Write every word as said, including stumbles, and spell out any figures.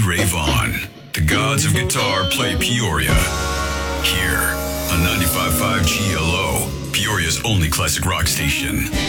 rave on. The gods of guitar play Peoria. Here on ninety-five point five G L O, Peoria's only classic rock station.